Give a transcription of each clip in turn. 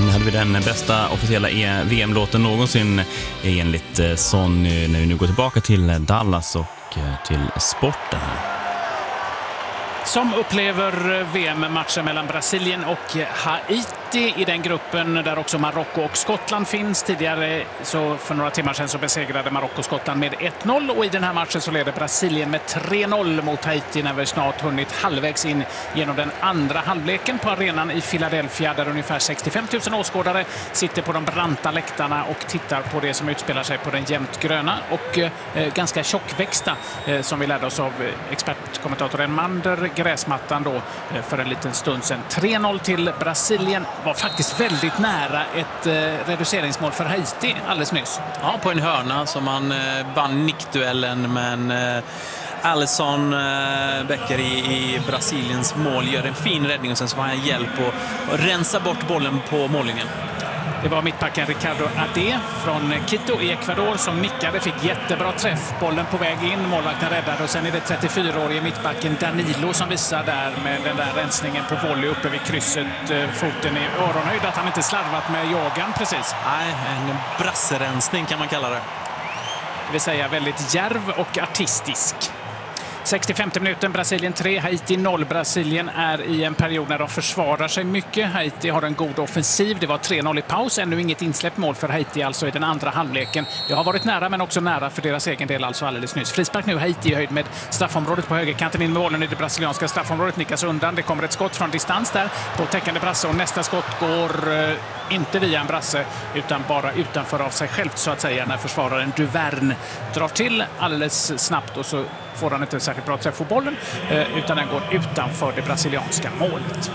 hade vi den bästa officiella VM-låten någonsin enligt Son när vi nu går tillbaka till Dallas och till sporten här. Som upplever VM-matchen mellan Brasilien och Haiti i den gruppen där också Marocko och Skottland finns. Tidigare så för några timmar sedan så besegrade Marocko Skottland med 1-0 och i den här matchen så leder Brasilien med 3-0 mot Haiti när vi snart hunnit halvvägs in genom den andra halvleken på arenan i Philadelphia där ungefär 65 000 åskådare sitter på de branta läktarna och tittar på det som utspelar sig på den jämnt gröna och ganska tjockväxta som vi lärde oss av expertkommentatorn Mander gräsmattan då för en liten stund sedan. 3-0 till Brasilien var faktiskt väldigt nära ett reduceringsmål för Haiti alldeles nyss. Ja, på en hörna som man vann nickduellen, men Alisson Becker i Brasiliens mål gör en fin räddning och sen så får han hjälp att rensa bort bollen på mållinjen. Det var mittbacken Ricardo Ade från Quito i Ecuador som nickade, fick jättebra träff. Bollen på väg in, målvakten räddade och sen är det 34-årige mittbacken Danilo som visar där med den där rensningen på volley uppe vid krysset, foten i öronhöjd, att han inte slarvat med jagan precis. Nej, en brasserensning kan man kalla det. Det vill säga väldigt djärv och artistisk. 65 minuten, Brasilien 3, Haiti 0. Brasilien är i en period när de försvarar sig mycket. Haiti har en god offensiv. Det var 3-0 i paus. Ännu inget insläppt mål för Haiti alltså i den andra halvleken. Det har varit nära men också nära för deras egen del alltså alldeles nyss. Frispark nu, Haiti i höjd med straffområdet på högerkanten in med bollen i det brasilianska straffområdet. Nickas undan. Det kommer ett skott från distans där på täckande brasse och nästa skott går inte via en brasse utan bara utanför av sig självt så att säga när försvararen Duvern drar till alldeles snabbt och så får han inte särskilt bra träff på bollen utan den går utanför det brasilianska målet.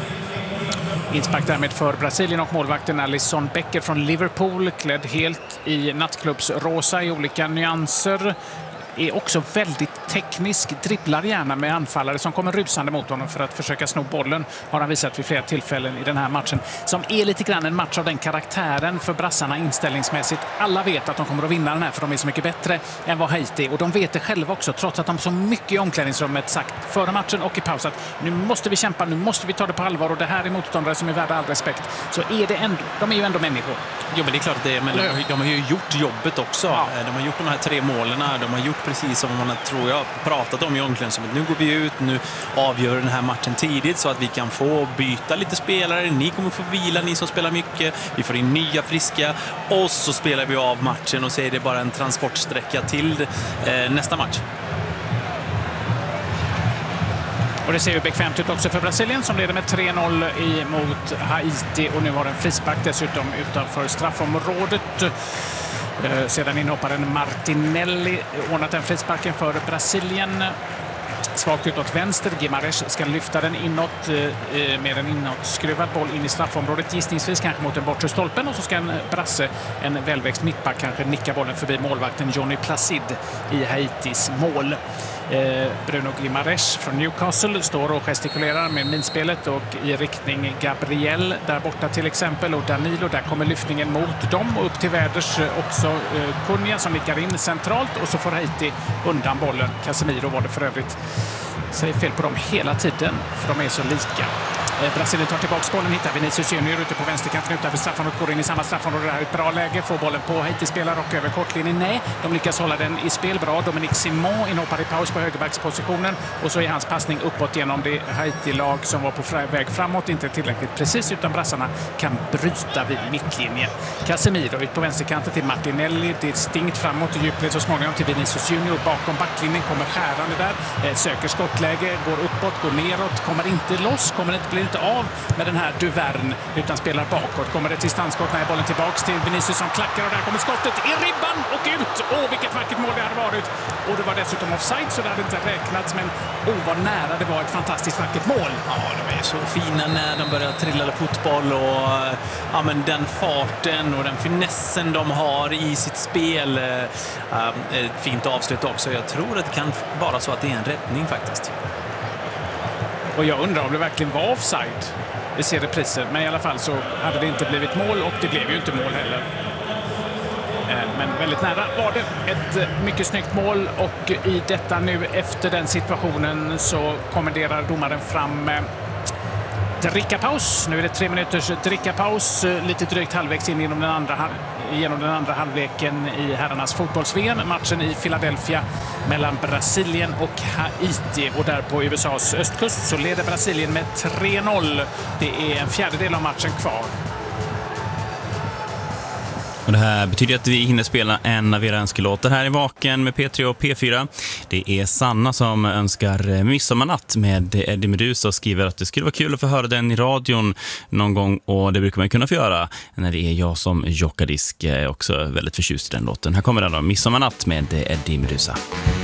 Inspark därmed för Brasilien och målvakten Alisson Becker från Liverpool, klädd helt i nattklubbsrosa i olika nyanser. Är också väldigt teknisk, dribblar gärna med anfallare som kommer rusande mot honom för att försöka sno bollen, har han visat vid flera tillfällen i den här matchen. Som är lite grann en match av den karaktären för brassarna inställningsmässigt. Alla vet att de kommer att vinna den här för de är så mycket bättre än vad Haiti, och de vet det själva också trots att de så mycket i omklädningsrummet sagt före matchen och i paus att nu måste vi kämpa, nu måste vi ta det på allvar och det här är motståndare som är värda all respekt. Så är det ändå, de är ju ändå människor. Jo, men det är klart att det är, men de har ju gjort jobbet också. Ja. De har gjort de här 3 målen, de har gjort precis som man tror jag pratat om i omklädningsrummet. Nu går vi ut, nu avgör den här matchen tidigt så att vi kan få byta lite spelare. Ni kommer få vila, ni som spelar mycket. Vi får in nya friska och så spelar vi av matchen och så är det bara en transportsträcka till nästa match. Och det ser ju bekvämt ut också för Brasilien som leder med 3-0 mot Haiti och nu har en frispark dessutom utanför straffområdet. Sedan inhopparen Martinelli ordnat den frisparken för Brasilien. Svagt utåt vänster. Guimarães ska lyfta den inåt med en inåtskruvad boll in i straffområdet. Gissningsvis kanske mot den bortre stolpen och så ska en brasse, en välväxt mittback, kanske nicka bollen förbi målvakten Johnny Placid i Haitis mål. Bruno Guimarães från Newcastle står och gestikulerar med minspelet och i riktning Gabriel där borta till exempel och Danilo, där kommer lyftningen mot dem och upp till väders också Cunha som nickar in centralt och så får Haiti undan bollen. Casemiro var det för övrigt. Säger fel på dem hela tiden för de är så lika. Brasilien tar tillbaka bollen, hittar Vinicius Junior ute på vänsterkanten utanför straffområdet, går in i samma straffområde. Det här är ett bra läge, får bollen på Haiti-spelare och över kortlinjen. Nej, de lyckas hålla den i spel bra. Dominic Simon inhoppar i paus på högerbackspositionen och så är hans passning uppåt genom det Haiti-lag som var på väg framåt inte tillräckligt precis utan brassarna kan bryta vid mittlinjen. Casemiro ut på vänsterkanten till Martinelli, distinkt framåt i djupled så småningom till Vinicius Junior bakom backlinjen, kommer skärande där, söker skottläge, går uppåt, går neråt, kommer inte loss, kommer inte bli av med den här Duvern utan spelar bakåt. Kommer det till distansskott när bollen tillbaks till Vinicius som klackar och där kommer skottet i ribban och ut. Vilket vackert mål det hade varit. Och det var dessutom offside så det hade inte räknats, men vad nära det var ett fantastiskt vackert mål. Ja, de är så fina när de börjar trilla fotboll och ja, men den farten och den finessen de har i sitt spel. Ett fint avslut också. Jag tror att det kan vara så att det är en räddning faktiskt. Och jag undrar om det verkligen var offside. Vi ser repriser, men i alla fall så hade det inte blivit mål och det blev ju inte mål heller. Men väldigt nära var det ett mycket snyggt mål och i detta nu efter den situationen så kommenderar domaren fram drickapaus. Nu är det 3 minuters drickapaus. Lite drygt halvvägs in genom den andra halvleken i herrarnas fotbolls-VM. Matchen i Philadelphia mellan Brasilien och Haiti. Och där på USAs östkust så leder Brasilien med 3-0. Det är en fjärdedel av matchen kvar. Och det här betyder att vi hinner spela en av era önskelåtar här i Vaken med P3 och P4. Det är Sanna som önskar Midsommarnatt med Eddie Meduza och skriver att det skulle vara kul att få höra den i radion någon gång, och det brukar man kunna få göra när det är jag som jockadisk. Jag är också väldigt förtjust i den låten. Här kommer den då, Midsommarnatt med Eddie Meduza.